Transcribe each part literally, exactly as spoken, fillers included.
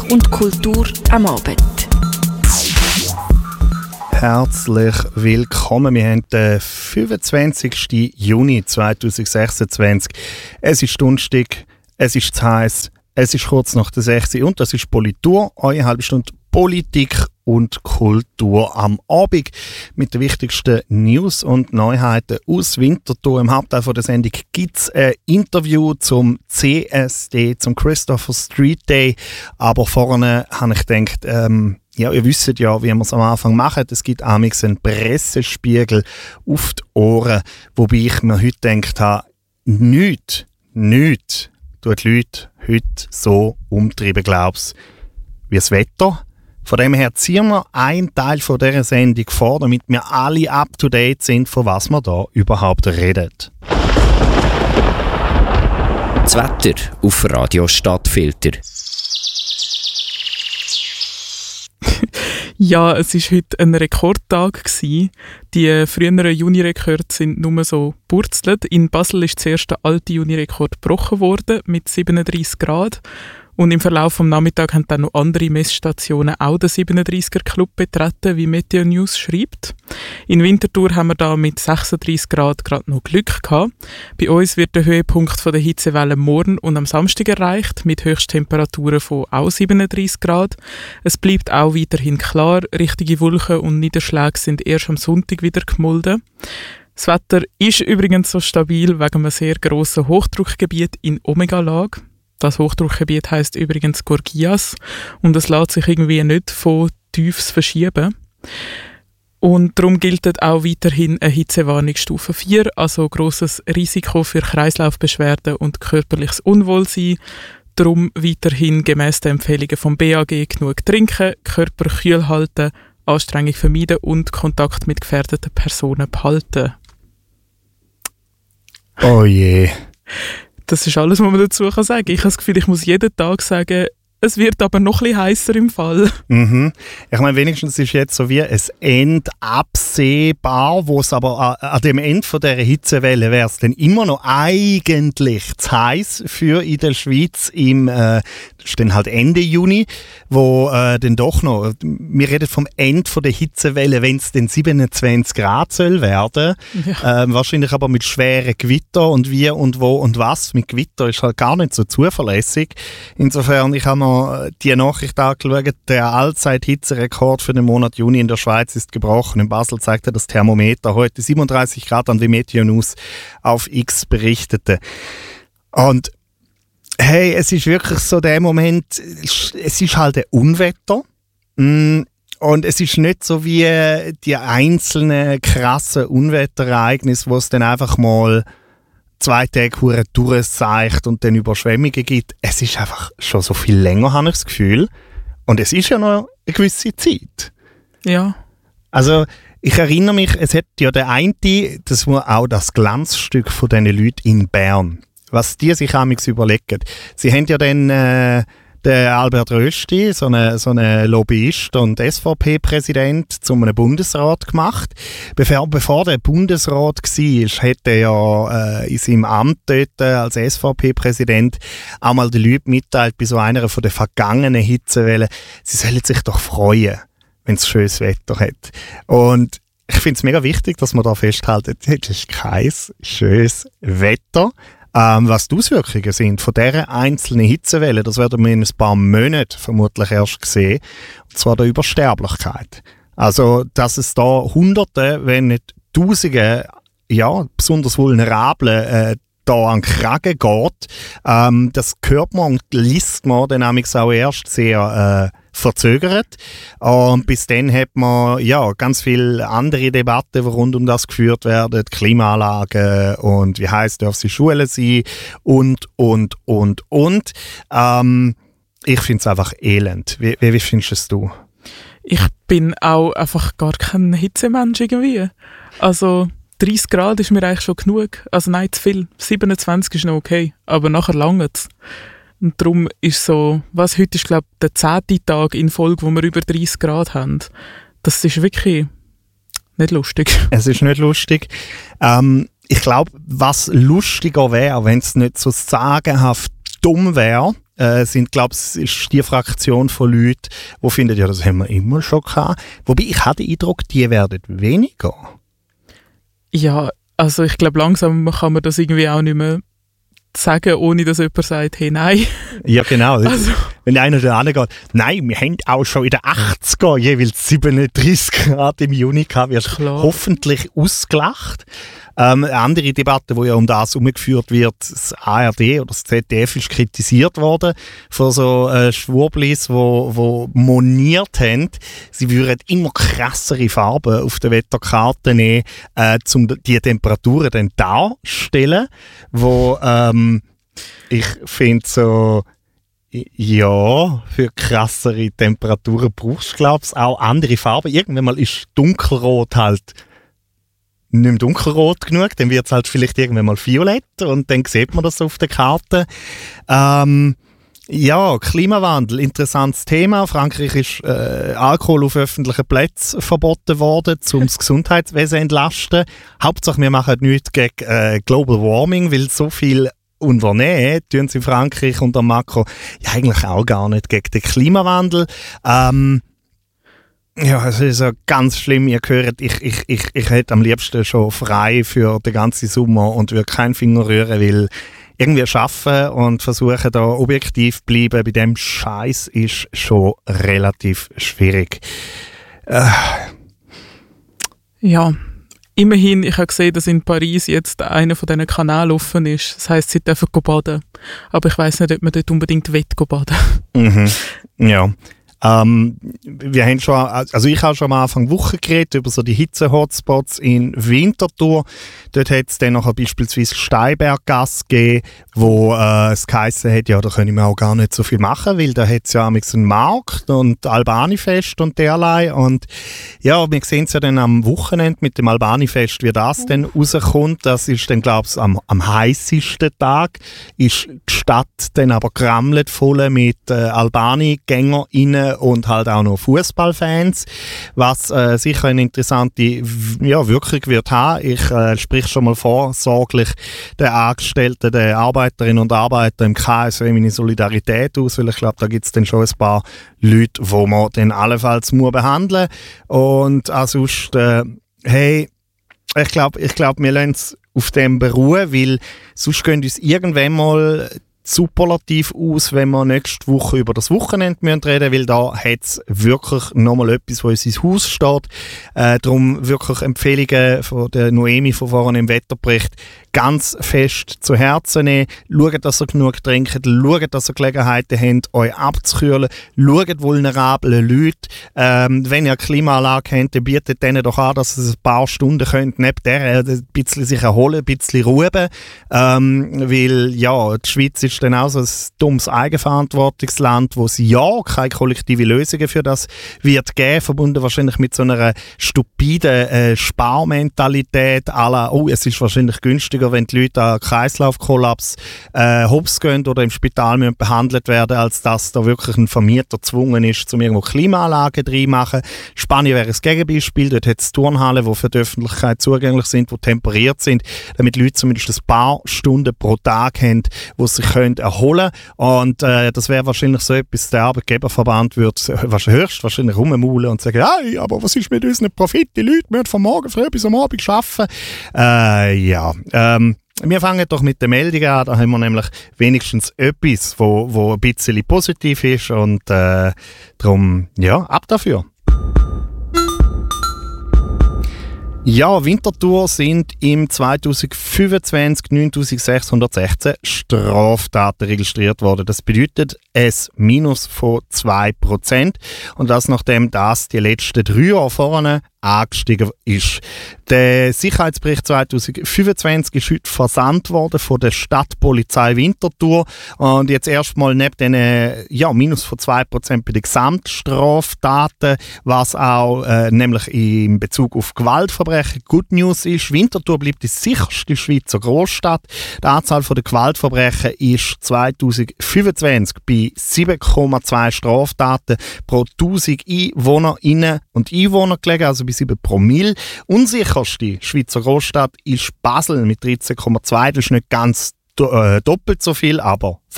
und Kultur am Abend. Herzlich willkommen. Wir haben den fünfundzwanzigsten Juni zweitausendsechsundzwanzig. Es ist Donnerstag, es ist zu heiß, es ist kurz nach der sechs und das ist Politur, eure halbe Stunde Politik und Kultur am Abend mit den wichtigsten News und Neuheiten aus Winterthur. Im Hauptteil der Sendung gibt es ein Interview zum C S D, zum Christopher Street Day. Aber vorne habe ich gedacht, ähm, ja, ihr wisst ja, wie wir es am Anfang machen. Es gibt amigs einen Pressespiegel auf die Ohren, wobei ich mir heute gedacht habe, nichts, nichts tut die Leute heute so umtreiben, glaubst du, wie das Wetter. Von dem her ziehen wir einen Teil von dieser Sendung vor, damit wir alle up-to-date sind, von was wir da überhaupt reden. Das Wetter auf Radio Stadtfilter. Ja, es war heute ein Rekordtag gewesen. Die früheren Juni-Rekorde sind nur so purzelt. In Basel ist zuerst der alte Juni-Rekord gebrochen worden mit siebenunddreissig Grad. Und im Verlauf des Nachmittags haben dann noch andere Messstationen auch den siebenunddreissiger Club betreten, wie Meteo News schreibt. In Winterthur haben wir da mit sechsunddreissig Grad gerade noch Glück gehabt. Bei uns wird der Höhepunkt der Hitzewelle morgen und am Samstag erreicht, mit Höchsttemperaturen von auch siebenunddreissig Grad. Es bleibt auch weiterhin klar, richtige Wolken und Niederschläge sind erst am Sonntag wieder gemolden. Das Wetter ist übrigens so stabil wegen einem sehr grossen Hochdruckgebiet in Omega-Lage. Das Hochdruckgebiet heisst übrigens Gorgias und es lässt sich irgendwie nicht von Tiefs verschieben. Und darum gilt auch weiterhin eine Hitzewarnungsstufe vier, also grosses Risiko für Kreislaufbeschwerden und körperliches Unwohlsein. Darum weiterhin gemäss den Empfehlungen vom B A G genug trinken, Körper kühl halten, Anstrengung vermeiden und Kontakt mit gefährdeten Personen behalten. Oh je. Das ist alles, was man dazu sagen kann. Ich habe das Gefühl, ich muss jeden Tag sagen, es wird aber noch ein bisschen heißer im Fall. Mhm. Ich meine, wenigstens ist jetzt so wie ein Ende absehbar, wo es aber an, an dem Ende von dieser Hitzewelle wäre es dann immer noch eigentlich zu heiß für in der Schweiz im äh, das ist dann halt Ende Juni, wo äh, dann doch noch, wir reden vom Ende von der Hitzewelle, wenn es dann siebenundzwanzig Grad soll werden. Ja. Ähm, wahrscheinlich aber mit schweren Gewitter und wie und wo und was. Mit Gewitter ist halt gar nicht so zuverlässig. Insofern, ich habe noch die Nachricht angeschaut, der Allzeit-Hitzerekord für den Monat Juni in der Schweiz ist gebrochen. In Basel zeigte das Thermometer heute siebenunddreißig Grad an, wie Meteo News auf X berichtete. Und hey, es ist wirklich so der Moment, es ist halt ein Unwetter. Und es ist nicht so wie die einzelnen krassen Unwetterereignisse, wo es dann einfach mal zwei Tage hure durchseicht und dann Überschwemmungen gibt. Es ist einfach schon so viel länger, habe ich das Gefühl. Und es ist ja noch eine gewisse Zeit. Ja. Also, ich erinnere mich, es hat ja der eine, das war auch das Glanzstück von diesen Leuten in Bern. Was die sich amigs überlegen. Sie haben ja dann äh, den Albert Rösti, so einen so eine Lobbyist und S V P-Präsident, zu einem Bundesrat gemacht. Bevor, bevor der Bundesrat war, hat er ja äh, in seinem Amt dort als S V P-Präsident auch mal den Leuten mitteilt, bei so einer von den vergangenen Hitzewellen, sie sollen sich doch freuen, wenn es schönes Wetter hat. Und ich finde es mega wichtig, dass man da festhalten, es ist kein schönes Wetter. Ähm, was die Auswirkungen sind von dieser einzelnen Hitzewelle, das werden wir in ein paar Monaten vermutlich erst sehen. Und zwar der Übersterblichkeit. Also, dass es da Hunderte, wenn nicht Tausende, ja, besonders vulnerable, äh, da an den Kragen geht, ähm, das hört man und liest man dann auch erst sehr äh, verzögert. Und bis dann hat man ja, ganz viele andere Debatten, die rund um das geführt werden, Klimaanlagen und wie heisst, dürfen sie Schulen sein und, und, und, und. Ähm, ich finde es einfach elend. Wie, wie, wie findest du es? Ich bin auch einfach gar kein Hitzemensch irgendwie. Also dreißig Grad ist mir eigentlich schon genug. Also nein, zu viel. siebenundzwanzig ist noch okay, aber nachher langt es. Und darum ist so, was heute ist, glaube ich, der zehnte Tag in Folge, wo wir über dreißig Grad haben. Das ist wirklich nicht lustig. Es ist nicht lustig. Ähm, ich glaube, was lustiger wäre, wenn es nicht so sagenhaft dumm wäre, äh, sind, glaube ich, ist die Fraktion von Leuten, die finden, ja, das haben wir immer schon gehabt. Wobei, ich habe den Eindruck, die werden weniger. Ja, also ich glaube, langsam kann man das irgendwie auch nicht mehr sagen, ohne dass jemand sagt, hey, nein. Ja, genau. Also. Wenn einer da angeht, nein, wir haben auch schon in den achtziger jeweils siebenunddreißig Grad im Juni gehabt, wirst Klar. hoffentlich ausgelacht. Ähm, eine andere Debatte, die ja um das herumgeführt wird, das A R D oder das Z D F ist kritisiert worden von so äh, Schwurblis, wo, wo moniert haben, sie würden immer krassere Farben auf der Wetterkarte nehmen, äh, um die Temperaturen dann darstellen, wo ähm, ich finde so, ja, für krassere Temperaturen brauchst du, glaube ich, auch andere Farben. Irgendwann mal ist Dunkelrot halt nicht mehr dunkelrot genug, dann wird es halt vielleicht irgendwann mal violett und dann sieht man das auf der Karte. Ähm, ja, Klimawandel, interessantes Thema. Frankreich ist äh, Alkohol auf öffentlichen Plätzen verboten worden, um das Gesundheitswesen zu entlasten. Hauptsache, wir machen nichts gegen äh, Global Warming, weil so viel unternehmen tun sie in Frankreich unter Macron ja eigentlich auch gar nicht gegen den Klimawandel. Ähm, Ja, es ist ja ganz schlimm. Ihr hört, ich, ich, ich, ich hätte am liebsten schon frei für den ganzen Sommer und würde keinen Finger rühren, weil irgendwie arbeiten und versuchen, da objektiv zu bleiben bei dem Scheiß ist schon relativ schwierig. Äh. Ja, immerhin, ich habe gesehen, dass in Paris jetzt einer von diesen Kanälen offen ist. Das heisst, sie dürfen baden. Aber ich weiss nicht, ob man dort unbedingt baden Mhm. Ja. Ähm, wir haben schon, also ich habe schon am Anfang Woche geredet über so die Hitze-Hotspots in Winterthur. Dort hat es dann noch beispielsweise Steinberggasse gegeben, wo äh, es geheissen hat, ja, da können wir auch gar nicht so viel machen, weil da hat es ja einen Markt und Albani-Fest und derlei. Und ja, wir sehen es ja dann am Wochenende mit dem Albani-Fest, wie das dann rauskommt. Das ist dann, glaube ich, am, am heißesten Tag. Ist die Stadt dann aber gerammelt voll mit äh, Albani-GängerInnen und halt auch noch Fußballfans, was äh, sicher eine interessante ja, Wirkung wird haben. Ich äh, sprich schon mal vorsorglich den Angestellten, den Arbeiterinnen und Arbeitern im K S W meine Solidarität aus, weil ich glaube, da gibt es dann schon ein paar Leute, die man dann allenfalls muss behandeln muss. Und ansonsten, äh, hey, ich glaube, ich glaub, wir lassen es auf dem beruhen, weil sonst gehen uns irgendwann mal superlativ aus, wenn wir nächste Woche über das Wochenende reden müssen, weil da hat es wirklich nochmal etwas, was uns ins Haus steht. Äh, darum wirklich Empfehlungen von der Noemi von vorhin im Wetterbericht ganz fest zu Herzen nehmen. Schaut, dass ihr genug trinkt, schaut, dass ihr Gelegenheiten habt, euch abzukühlen, schaut vulnerable Leute. Ähm, wenn ihr eine Klimaanlage habt, dann bietet denen doch an, dass ihr ein paar Stunden könnt, neben der ein bisschen sich erholen, ein bisschen ruhen. Ähm, weil, ja, die Schweiz ist dann auch so ein dummes Eigenverantwortungsland, wo es ja keine kollektive Lösungen für das wird geben, verbunden wahrscheinlich mit so einer stupiden äh, Sparmentalität à la, oh, es ist wahrscheinlich günstiger, wenn die Leute an Kreislaufkollaps äh, hops gehen oder im Spital müssen behandelt werden, als dass da wirklich ein Vermieter gezwungen ist, um irgendwo Klimaanlagen reinmachen. Spanien wäre das Gegenbeispiel. Dort hat es Turnhallen, die für die Öffentlichkeit zugänglich sind, die temperiert sind, damit Leute zumindest ein paar Stunden pro Tag haben, wo sie sich können erholen können. Und äh, das wäre wahrscheinlich so etwas, der Arbeitgeberverband würde höchstwahrscheinlich rummaulen und sagen, hey, aber was ist mit unseren Profit? Die Leute müssen von morgen früh bis am Abend arbeiten. Äh, ja, ähm, wir fangen doch mit der Meldung an. Da haben wir nämlich wenigstens etwas, wo, wo ein bisschen positiv ist und äh, darum, ja, ab dafür. Ja, Winterthur sind im zweitausendfünfundzwanzig neuntausendsechshundertsechzehn Straftaten registriert worden. Das bedeutet ein Minus von zwei Prozent. Und das nachdem das die letzten drei Jahre vorne angestiegen ist. Der Sicherheitsbericht zweitausendfünfundzwanzig ist heute versandt worden von der Stadtpolizei Winterthur und jetzt erstmal neben den ja, Minus von zwei Prozent bei den Gesamtstraftaten, was auch äh, nämlich in Bezug auf Gewaltverbrechen Good News ist. Winterthur bleibt die sicherste Schweizer Großstadt. Die Anzahl der Gewaltverbrechen ist zweitausendfünfundzwanzig bei sieben Komma zwei Straftaten pro tausend Einwohnerinnen und Einwohner gelegen, also bei sieben Promille. Unsicherste Schweizer Großstadt ist Basel mit dreizehn Komma zwei. Das ist nicht ganz do, äh, doppelt so viel, aber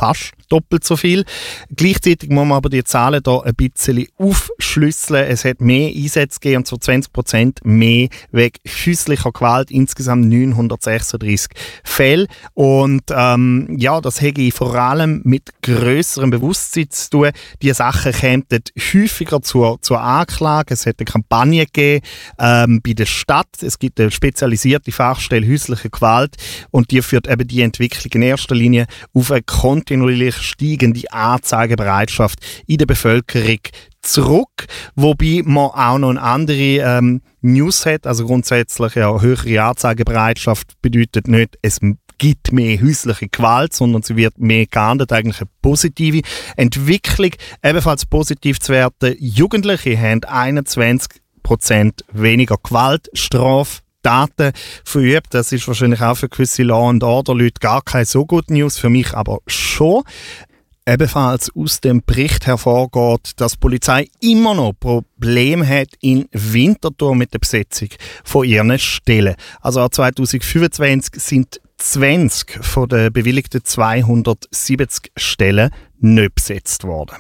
fast doppelt so viel. Gleichzeitig muss man aber die Zahlen hier ein bisschen aufschlüsseln. Es hat mehr Einsätze gegeben, und zwar zwanzig Prozent mehr wegen häuslicher Gewalt, insgesamt neunhundertsechsunddreissig Fälle. Und ähm, ja, das hätte vor allem mit grösserem Bewusstsein zu tun. Diese Sachen kämen häufiger zur, zur Anklage. Es hat eine Kampagne gegeben ähm, bei der Stadt. Es gibt eine spezialisierte Fachstelle häusliche Gewalt und die führt eben die Entwicklung in erster Linie auf eine kontinuierlich steigende Anzeigebereitschaft in der Bevölkerung zurück, wobei man auch noch eine andere ähm, News hat. Also grundsätzlich ja, höhere Anzeigebereitschaft bedeutet nicht, es gibt mehr häusliche Gewalt, sondern sie wird mehr geahndet, eigentlich eine positive Entwicklung. Ebenfalls positiv zu werten, Jugendliche haben einundzwanzig Prozent weniger Gewaltstrafe Daten verübt. Das ist wahrscheinlich auch für gewisse Law and Order Leute gar keine so gute News, für mich aber schon. Ebenfalls aus dem Bericht hervorgeht, dass die Polizei immer noch Probleme hat in Winterthur mit der Besetzung von ihren Stellen. Also auch zwanzig fünfundzwanzig sind zwanzig von den bewilligten zweihundertsiebzig Stellen nicht besetzt worden.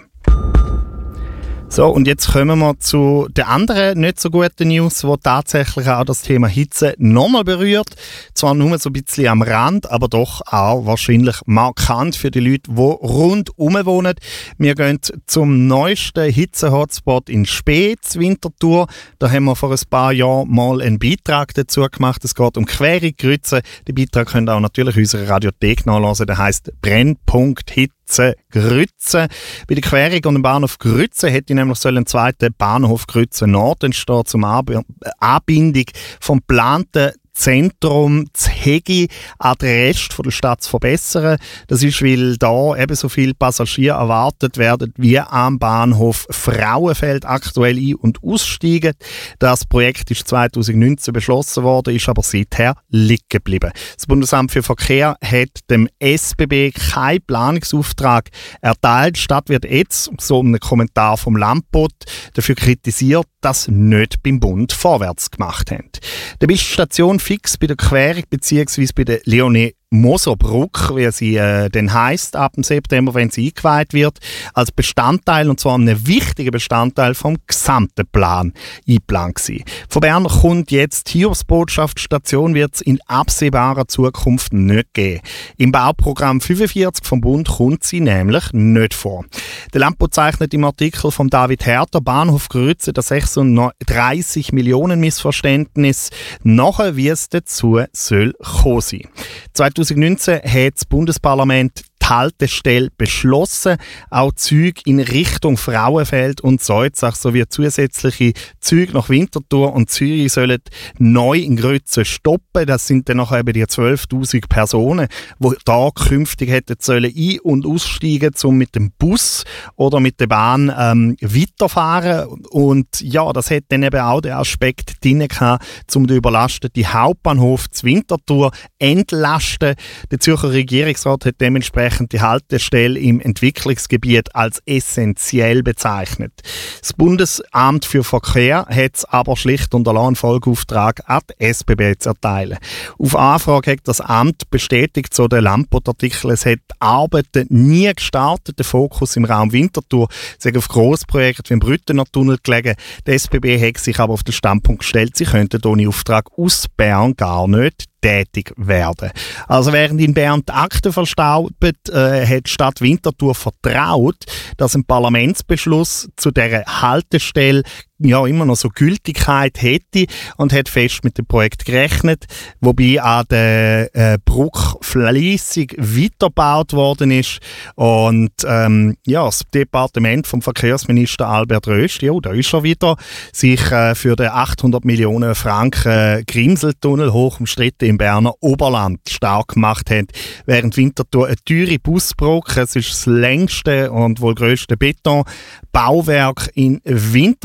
So, und jetzt kommen wir zu der anderen nicht so guten News, die tatsächlich auch das Thema Hitze nochmal berührt. Zwar nur so ein bisschen am Rand, aber doch auch wahrscheinlich markant für die Leute, die rundherum wohnen. Wir gehen zum neuesten Hitze-Hotspot in Spez, Winterthur. Da haben wir vor ein paar Jahren mal einen Beitrag dazu gemacht. Es geht um Querung Grütze. Den Beitrag könnt ihr auch natürlich in unserer Radiothek nachlesen. Der heisst Brennpunkt Hitze Grütze. Bei der Querung und dem Bahnhof Grütze hätte nämlich ein zweiter Bahnhof Grütze Nord entstehen zum Anbindung vom geplanten Zentrum zu Hegi an den Rest der Stadt zu verbessern. Das ist, weil da ebenso viele Passagiere erwartet werden wie am Bahnhof Frauenfeld aktuell ein- und aussteigen. Das Projekt ist zwanzig neunzehn beschlossen worden, ist aber seither liegen geblieben. Das Bundesamt für Verkehr hat dem S B B keinen Planungsauftrag erteilt. Die Stadt wird jetzt, so einem Kommentar vom Landbot, dafür kritisiert, dass sie nicht beim Bund vorwärts gemacht haben. Dabei ist die Station fix bei der Querung bzw. bei der Leonie Moser-Brücke, wie sie äh, dann heisst, ab dem September, wenn sie eingeweiht wird, als Bestandteil, und zwar ein wichtiger Bestandteil vom gesamten Plan eingeplant gewesen. Von Bern kommt jetzt die Hiobsbotschaft, Station wird es in absehbarer Zukunft nicht geben. Im Bauprogramm fünfundvierzig vom Bund kommt sie nämlich nicht vor. Der Landbot zeichnet im Artikel von David Herter Bahnhof Grütze das sechsunddreißig Millionen Missverständnis nachher, wie es dazu soll kommen sein. zwanzig neunzehn hat das Bundesparlament die Haltestelle beschlossen, auch Züge in Richtung Frauenfeld und Salzach sowie zusätzliche Züge nach Winterthur und Zürich sollen neu in Grütze stoppen. Das sind dann nachher eben die zwölftausend Personen, die da künftig hätten sollen ein- und aussteigen, um mit dem Bus oder mit der Bahn ähm, weiterfahren. Und ja, das hat dann eben auch den Aspekt drin gehabt, um den überlasteten Hauptbahnhof zu Winterthur entlasten. Der Zürcher Regierungsrat hat dementsprechend die Haltestelle im Entwicklungsgebiet als essentiell bezeichnet. Das Bundesamt für Verkehr hat es aber schlicht und allein einen Folgeauftrag an die S B B zu erteilen. Auf Anfrage hat das Amt bestätigt, so der Landbot-Artikel, es hat Arbeiten nie gestartet, der Fokus im Raum Winterthur sei auf Grossprojekte wie im Brüttener Tunnel gelegen. Die S B B hat sich aber auf den Standpunkt gestellt, sie könnten ohne Auftrag aus Bern gar nicht tätig werden. Also während in Bern die Akten verstaubt, äh, hat die Stadt Winterthur vertraut, dass ein Parlamentsbeschluss zu dieser Haltestelle ja immer noch so Gültigkeit hätte und hat fest mit dem Projekt gerechnet, wobei an der äh, Brücke fleissig weitergebaut worden ist und ähm, ja, das Departement vom Verkehrsminister Albert Rösti, ja, da ist er wieder, sich äh, für den achthundert Millionen Franken Grimseltunnel hoch umstritten im Berner Oberland stark gemacht hat, während Winterthur eine teure Busbrücke, es ist das längste und wohl grösste Betonbauwerk in Winterthur,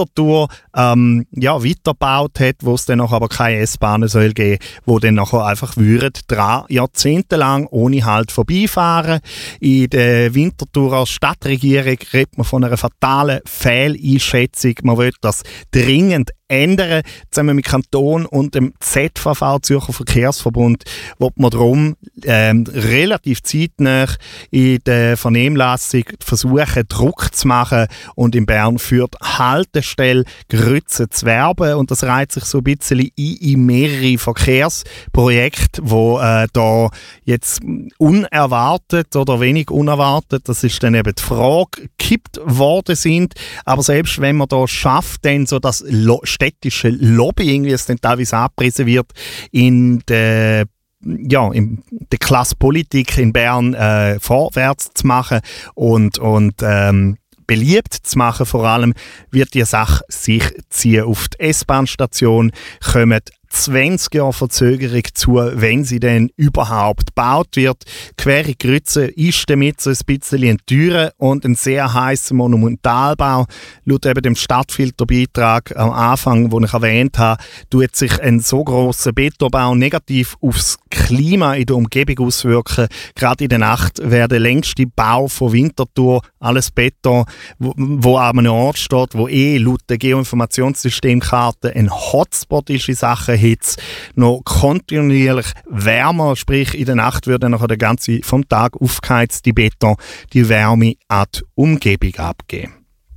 Winterthur ähm, ja, weitergebaut hat, wo es dann noch aber keine S-Bahnen soll geben, wo dann nachher einfach würden dran jahrzehntelang ohne Halt vorbeifahren. In der Winterthurer Stadtregierung redet man von einer fatalen Fehleinschätzung. Man will das dringend ändern. Zusammen mit Kanton und dem Z V V, Zürcher Verkehrsverbund, will man darum ähm, relativ zeitnah in der Vernehmlassung versuchen, Druck zu machen und in Bern für die Haltestelle Grütze zu werben. Und das reiht sich so ein bisschen ein in mehrere Verkehrsprojekte, die äh, da jetzt unerwartet oder wenig unerwartet, das ist dann eben die Frage, gekippt worden sind. Aber selbst wenn man da schafft, dann so das Lo- städtische Lobbying, wie es dann teilweise abgepriesen wird, in der ja, in der Klassenpolitik in Bern äh, vorwärts zu machen und, und ähm, beliebt zu machen, vor allem wird die Sache sich ziehen. Auf die S-Bahn-Station kommen zwanzig Jahre Verzögerung zu, wenn sie denn überhaupt gebaut wird. Quere Grütze ist damit so ein bisschen ein teurer und ein sehr heißer Monumentalbau. Laut eben dem Stadtfilterbeitrag am Anfang, den ich erwähnt habe, tut sich ein so grosser Betonbau negativ aufs Klima in der Umgebung auswirken. Gerade in der Nacht wäre der längste Bau von Winterthur, alles Beton, wo, wo an einem Ort steht, wo eh laut der Geoinformationssystemkarte ein Hotspot ist in Sachen Hitze, noch kontinuierlich wärmer, sprich in der Nacht würde nachher der ganze vom Tag aufgeheizte Beton die Wärme an die Umgebung abgeben.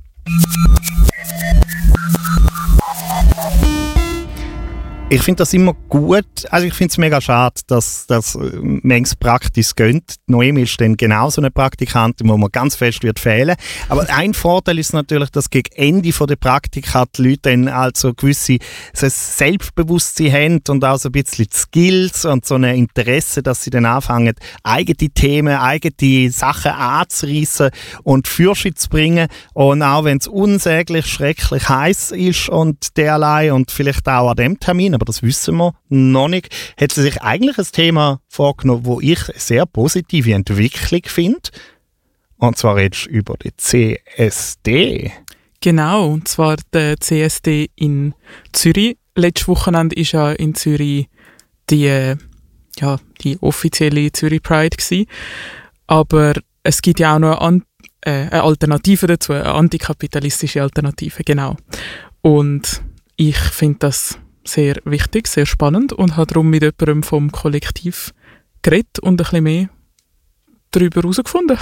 Ich finde das immer gut. Also ich finde es mega schade, dass das manches Praktis gönnt. Noemi ist dann genauso eine Praktikantin, wo man ganz fest wird fehlen. Aber ein Vorteil ist natürlich, dass gegen Ende der Praktika die Leute dann also gewisse so ein Selbstbewusstsein haben und auch so ein bisschen Skills und so ein Interesse, dass sie dann anfangen, eigene Themen, eigene Sachen anzureissen und Fürche zu bringen. Und auch wenn es unsäglich, schrecklich heiß ist und derlei und vielleicht auch an dem Termin, aber das wissen wir noch nicht, hat sie sich eigentlich ein Thema vorgenommen, wo ich eine sehr positive Entwicklung finde. Und zwar jetzt über die C S D. Genau, und zwar der C S D in Zürich. Letztes Wochenende war ja in Zürich die, ja, die offizielle Zürich Pride gewesen. Aber es gibt ja auch noch eine, äh, eine Alternative dazu, eine antikapitalistische Alternative, genau. Und ich finde das sehr wichtig, sehr spannend und habe darum mit jemandem vom Kollektiv geredet und ein bisschen mehr darüber herausgefunden.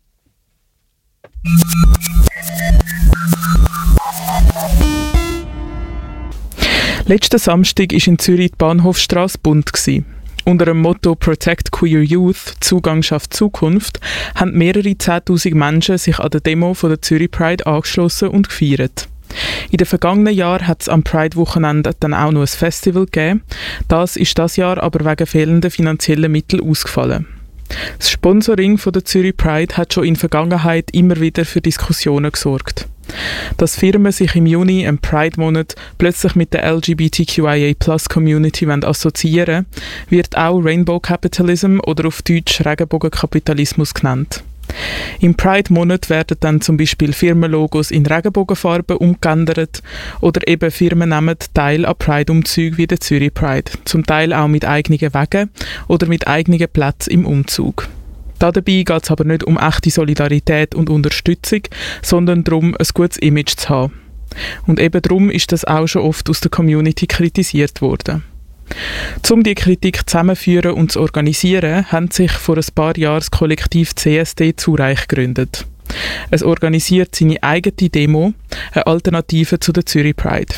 Letzten Samstag war in Zürich die Bahnhofstrasse bunt. Unter dem Motto «Protect Queer Youth – Zugang schafft Zukunft» haben mehrere zehntausend Menschen sich an der Demo von der Zürich Pride angeschlossen und gefeiert. In den vergangenen Jahren hat es am Pride-Wochenende dann auch noch ein Festival gegeben. Das ist das Jahr aber wegen fehlender finanzieller Mittel ausgefallen. Das Sponsoring von der Zürich Pride hat schon in der Vergangenheit immer wieder für Diskussionen gesorgt. Dass Firmen sich im Juni, im Pride-Monat, plötzlich mit der L G B T Q I A Plus Community assoziieren, wird auch Rainbow Capitalism oder auf Deutsch Regenbogenkapitalismus genannt. Im Pride-Monat werden dann zum Beispiel Firmenlogos in Regenbogenfarben umgeändert oder eben Firmen nehmen Teil an Pride-Umzügen wie der Zürich Pride, zum Teil auch mit eigenen Wegen oder mit eigenen Plätzen im Umzug. Dabei geht es aber nicht um echte Solidarität und Unterstützung, sondern darum, ein gutes Image zu haben. Und eben darum ist das auch schon oft aus der Community kritisiert worden. Um diese Kritik zusammenzuführen und zu organisieren, haben sich vor ein paar Jahren das Kollektiv C S D Zurich gegründet. Es organisiert seine eigene Demo, eine Alternative zu der Zürich Pride.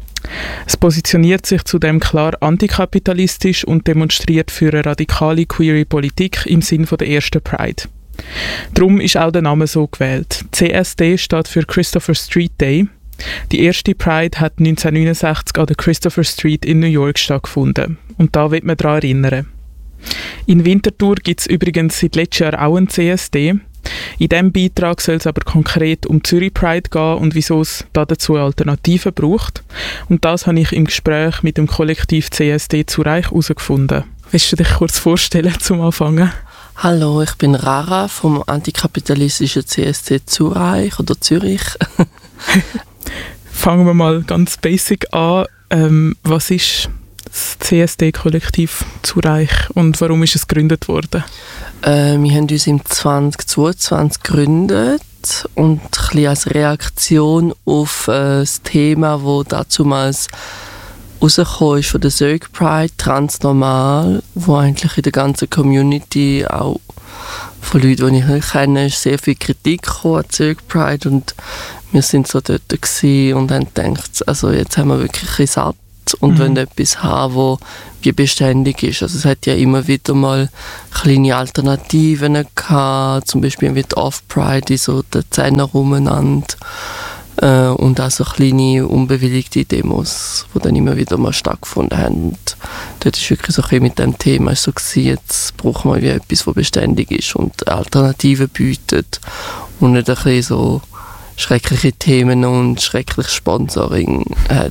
Es positioniert sich zudem klar antikapitalistisch und demonstriert für eine radikale queere Politik im Sinn der ersten Pride. Darum ist auch der Name so gewählt. C S D steht für Christopher Street Day. Die erste Pride hat neunzehnhundertneunundsechzig an der Christopher Street in New York stattgefunden. Und da wird man daran erinnern. In Winterthur gibt es übrigens seit letztem Jahr auch einen C S D. In diesem Beitrag soll es aber konkret um Zürich Pride gehen und wieso es da dazu Alternativen braucht. Und das habe ich im Gespräch mit dem Kollektiv C S D Zurich herausgefunden. Willst du dich kurz vorstellen zum Anfangen? Hallo, ich bin Rara vom antikapitalistischen C S D Zurich oder Zürich. fangen wir mal ganz basic an. Ähm, was ist das C S D-Kollektiv Zurich und warum ist es gegründet worden? Äh, wir haben uns im zwanzig zweiundzwanzig gegründet und ein bisschen als Reaktion auf äh, das Thema, das dazumals rausgekommen ist von der Zög Pride, Transnormal, wo eigentlich in der ganzen Community, auch von Leuten, die ich nicht kenne, ist sehr viel Kritik gekommen an Zög Pride und wir sind so dort gewesen und haben gedacht, also jetzt haben wir wirklich ein bisschen satt und mhm. wollen etwas haben, wo wie beständig ist. Also es hat ja immer wieder mal kleine Alternativen gehabt, zum Beispiel mit Off-Pride in so den Zehner umeinander äh, und auch so kleine unbewilligte Demos, die dann immer wieder mal stattgefunden haben. Und dort ist wirklich so ein bisschen mit dem Thema so gewesen, jetzt brauchen wir wie etwas, das beständig ist und Alternativen bietet und nicht ein bisschen so schreckliche Themen und schreckliches Sponsoring hat.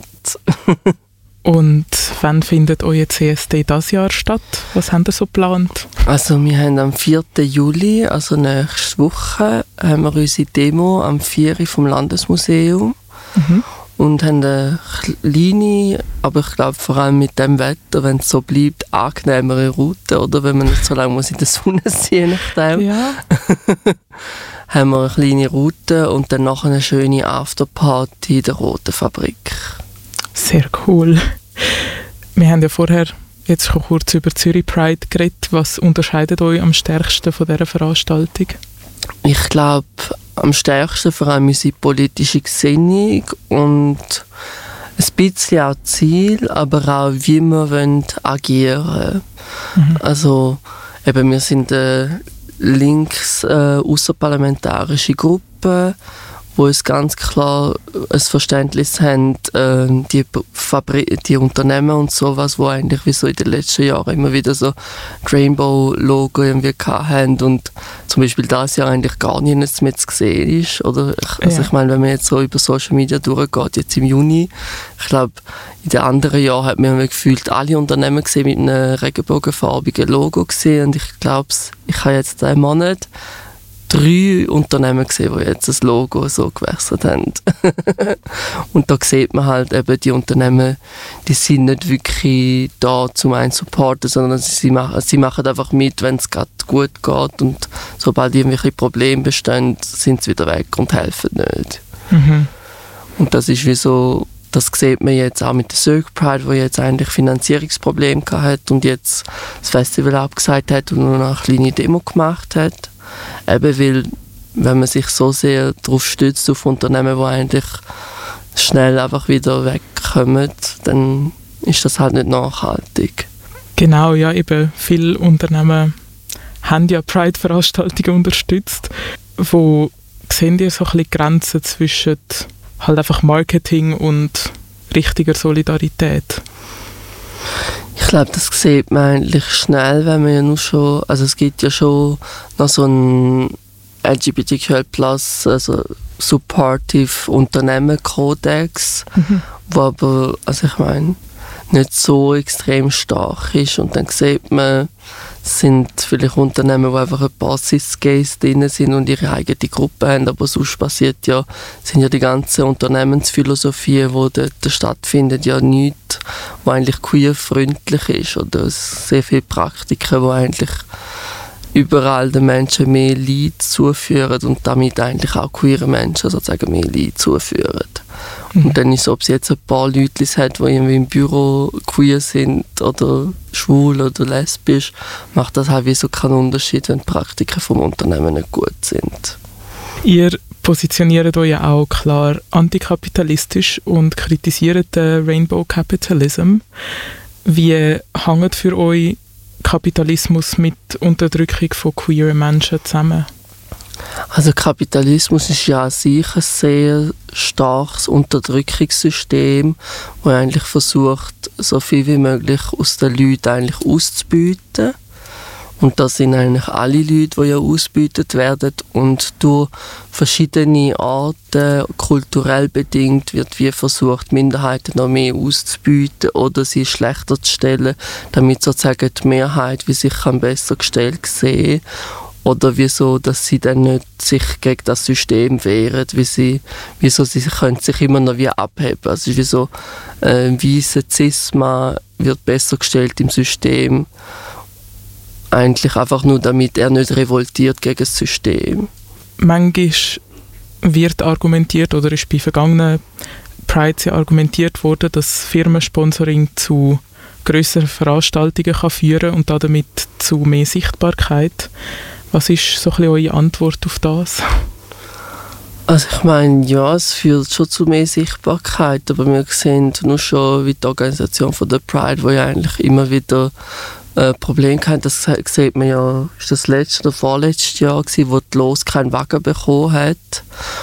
Und wann findet euer C S D dieses Jahr statt? Was habt ihr so geplant? Also wir haben am vierten Juli, also nächste Woche, haben wir unsere Demo am vier vom Landesmuseum mhm. und haben eine kleine, aber ich glaube vor allem mit dem Wetter, wenn es so bleibt, angenehmere Route, oder wenn man nicht so lange muss in der Sonne sein muss, ja. haben wir eine kleine Route und dann nachher eine schöne Afterparty in der Roten Fabrik. Sehr cool. Wir haben ja vorher jetzt schon kurz über Zürich Pride geredet. Was unterscheidet euch am stärksten von dieser Veranstaltung? Ich glaube, am stärksten vor allem unsere politische Gesinnung und ein bisschen auch Ziel, aber auch wie wir agieren wollen. Mhm. Also eben, wir sind eine links äh, außerparlamentarische Gruppe, wo uns ganz klar ein Verständnis haben, äh, die, Fabri- die Unternehmen und sowas, wo eigentlich wie so in den letzten Jahren immer wieder so Rainbow-Logo irgendwie hatten und zum Beispiel dieses Jahr eigentlich gar nichts mehr zu sehen ist. Oder? Also ja. Ich meine, wenn man jetzt so über Social Media durchgeht, jetzt im Juni, ich glaube, in den anderen Jahren hat man gefühlt alle Unternehmen gesehen mit einem regenbogenfarbigen Logo gesehen und ich glaube, ich habe jetzt einen Monat drei Unternehmen gesehen, die jetzt das Logo so gewechselt haben. Und da sieht man halt eben, die Unternehmen, die sind nicht wirklich da zum einen supporten, sondern sie machen, sie machen einfach mit, wenn es gerade gut geht und sobald irgendwelche Probleme bestehen, sind sie wieder weg und helfen nicht. Mhm. Und das ist wie so, das sieht man jetzt auch mit der Zög Pride, die jetzt eigentlich Finanzierungsprobleme hatte und jetzt das Festival abgesagt hat und nur noch eine kleine Demo gemacht hat. Eben weil, wenn man sich so sehr darauf stützt, auf Unternehmen, die eigentlich schnell einfach wieder wegkommen, dann ist das halt nicht nachhaltig. Genau, ja, eben viele Unternehmen haben ja Pride-Veranstaltungen unterstützt. Wo sehen ihr so ein bisschen Grenzen zwischen halt einfach Marketing und richtiger Solidarität? Ich glaube, das sieht man eigentlich schnell, wenn man ja nur schon, also es gibt ja schon noch so ein L G B T Q plus, also supportive Unternehmenkodex, mhm. wo aber, also ich meine, nicht so extrem stark ist und dann sieht man, es sind vielleicht Unternehmen, wo einfach ein paar Cis-Gays drin sind und ihre eigene Gruppe haben, aber sonst passiert ja, sind ja die ganzen Unternehmensphilosophien, die dort stattfinden, ja nichts, was eigentlich queer-freundlich ist oder sehr viele Praktiken, die eigentlich überall den Menschen mehr Leid zuführen und damit eigentlich auch queere Menschen sozusagen mehr Leid zuführen. Mhm. Und dann ist es, ob es jetzt ein paar Leute hat, die irgendwie im Büro queer sind oder schwul oder lesbisch, macht das halt wie so keinen Unterschied, wenn die Praktiken vom Unternehmen nicht gut sind. Ihr positioniert euch ja auch klar antikapitalistisch und kritisiert den Rainbow Capitalism. Wie hängt für euch Kapitalismus mit Unterdrückung von queeren Menschen zusammen? Also Kapitalismus ist ja an sich ein sehr starkes Unterdrückungssystem, das eigentlich versucht, so viel wie möglich aus den Leuten eigentlich auszubieten. Und das sind eigentlich alle Leute, die ja ausgebeutet werden und durch verschiedene Arten, kulturell bedingt, wird wie versucht, Minderheiten noch mehr auszubieten oder sie schlechter zu stellen, damit sozusagen die Mehrheit wie sich besser gestellt sehen. Oder wieso, dass sie dann nicht sich gegen das System wehren, wie sie, wieso sie können sich immer noch wie abheben. Also wieso äh, weiße Cis-Mann wird besser gestellt im System, eigentlich einfach nur, damit er nicht revoltiert gegen das System. Manchmal wird argumentiert, oder ist bei vergangenen Prides ja argumentiert worden, dass Firmensponsoring zu grösseren Veranstaltungen kann führen und damit zu mehr Sichtbarkeit. Was ist so ein bisschen eure Antwort auf das? Also ich meine, ja, es führt schon zu mehr Sichtbarkeit, aber wir sehen nur schon, wie die Organisation von der Pride, wo ja eigentlich immer wieder äh, Probleme hatten, das sieht man ja, ist das letzte oder vorletztes Jahr gewesen, wo die Los keinen Wagen bekommen hat